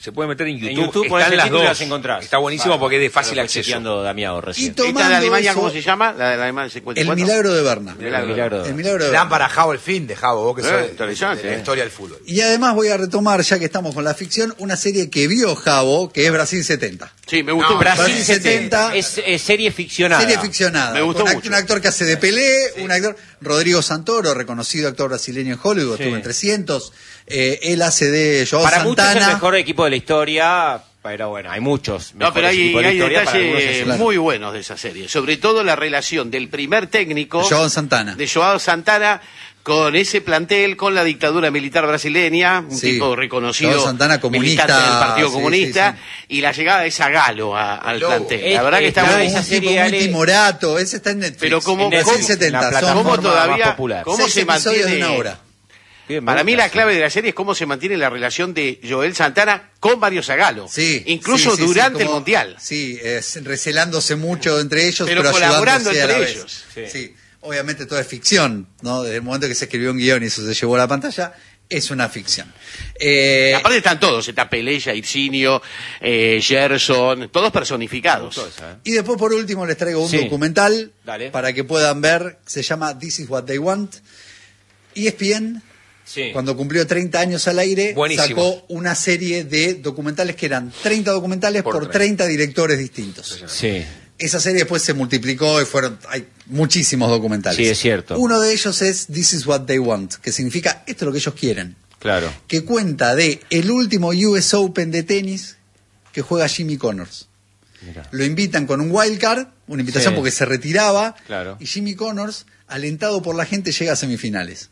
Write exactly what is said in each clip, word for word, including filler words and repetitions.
Se puede meter en YouTube, En YouTube están las dos. las encontrás. Está buenísimo Vale, porque es de fácil lo fue acceso. chequeando Damiao recién. Y ¿Esta de Alemania eso, cómo se llama? La de la Alemania cincuenta y El cuatro. milagro de Berna. El milagro. El milagro de Dan Berna. para Javo el fin de Javo, vos que Eh, sos de- interesante, de la eh. historia del fútbol. Y además voy a retomar, ya que estamos con la ficción, una serie que vio Javo, que es Brasil setenta. Sí, me gustó. No, Brasil Brasil setenta. setenta. Es, es serie ficcionada. Serie ficcionada. Me gustó Con mucho. Un actor que hace de Pelé, un actor, Rodrigo Santoro, reconocido actor brasileño en Hollywood, Sí. estuvo en trescientos. Eh, él hace de Joao Para muchos es el Santana. mejor equipo de la historia, pero bueno, hay muchos. No, pero mejores hay, equipos de la hay historia, para algunos es detalles el- Claro. muy buenos de esa serie. Sobre todo la relación del primer técnico Joao Santana. de Joao Santana con ese plantel, con la dictadura militar brasileña, un Sí. tipo reconocido Joao Santana, comunista, militante del Partido sí, Comunista, sí, y la llegada de Zagallo a- al Lobo. plantel. Es- La verdad que está está muy esa un serie, tipo muy Ale. timorato, ese está en Netflix. Pero como- En Brasil Netflix, setenta, la son plataforma ¿Cómo más todavía, popular. cómo seis se episodios mantiene? de una hora. Bien, me Para mí gusta, la sí. clave de la serie es cómo se mantiene la relación de Joel Santana con Mario Zagallo. Sí, Incluso sí, sí, sí, durante el como- Mundial. Sí, es, recelándose mucho entre ellos, Pero pero, colaborando ayudándose a la entre vez. ellos. Sí. Sí. Obviamente todo es ficción, ¿no? Desde el momento que se escribió un guión y eso se llevó a la pantalla, es una ficción. Eh, Aparte están todos, está Pelé, Jairzinho, eh, Gerson, todos personificados. Me gustó esa, ¿eh? y después por último les traigo un Sí. documental Dale. para que puedan ver, se llama This is what they want. E S P N, Sí. cuando cumplió treinta años al aire, Buenísimo. sacó una serie de documentales que eran treinta documentales por, Por treinta directores distintos. Sí. Esa serie después se multiplicó y fueron, hay muchísimos documentales. Sí, es cierto. Uno de ellos es This is what they want, que significa esto es lo que ellos quieren. Claro. Que cuenta de el último U S Open de tenis que juega Jimmy Connors. Mirá. Lo invitan con un wildcard, una invitación Sí. porque se retiraba, Claro. y Jimmy Connors, alentado por la gente, llega a semifinales.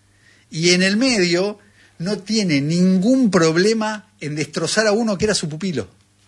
Y en el medio no tiene ningún problema en destrozar a uno que era su pupilo.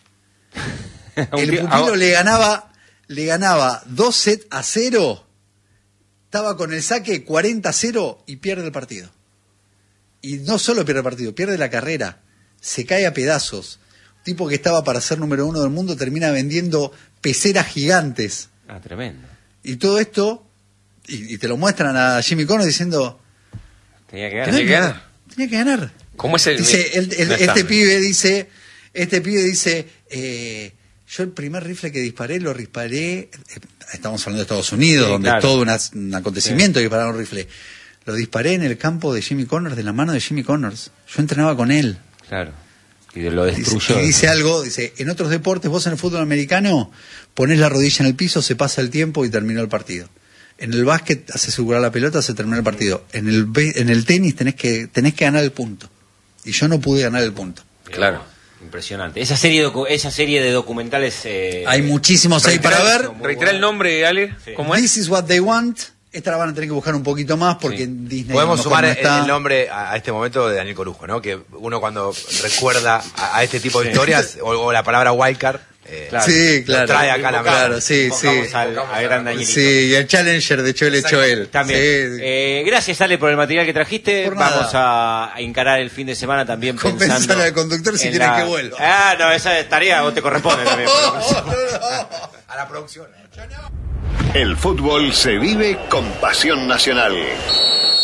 El pupilo le ganaba, le ganaba dos sets a cero, estaba con el saque cuarenta a cero y pierde el partido. Y no solo pierde el partido, pierde la carrera, se cae a pedazos. Un tipo que estaba para ser número uno del mundo termina vendiendo peceras gigantes. Ah, tremendo. Y todo esto, y, y te lo muestran a Jimmy Connors diciendo, Tenía que Tenía ganar. que ganar. tenía que ganar. ¿Cómo es el...? Dice, el- el- no está. este pibe dice, este pibe dice, eh, yo el primer rifle que disparé lo disparé, eh, estamos hablando de Estados Unidos, Sí, donde claro. es todo una- un acontecimiento disparar un rifle. Lo disparé en el campo de Jimmy Connors, de la mano de Jimmy Connors. Yo entrenaba con él. Claro. Y lo Dice- destruyó. y dice algo, dice, en otros deportes, vos en el fútbol americano, ponés la rodilla en el piso, se pasa el tiempo y terminó el partido. En el básquet haces segurar la pelota, se terminó el partido. En el be- en el tenis tenés que tenés que ganar el punto. Y yo no pude ganar el punto. Claro. Impresionante. Esa serie, docu- esa serie de documentales... eh, Hay muchísimos ahí para ver. Reitera el nombre, Ale. Sí. ¿Cómo es? This is what they want. Esta la van a tener que buscar un poquito más porque Sí. en Disney Podemos mejor sumar no el, está. el nombre a, a este momento de Daniel Corujo, ¿no? Que uno cuando recuerda a, a este tipo de historias, o, o la palabra wildcard, eh, Claro. Sí, lo claro. trae acá a la mesa. Claro, sí, sí. Invocamos al- a gran Danielito. Sí, y el Challenger de Choel Choel. También. Sí. Eh, gracias, Ale, por el material que trajiste. Por nada. Vamos a, a encarar el fin de semana también Compensar pensando... al conductor si en quieren la- que vuelva. Ah, no, esa tarea a vos te corresponde también. A la producción. El fútbol se vive con pasión nacional.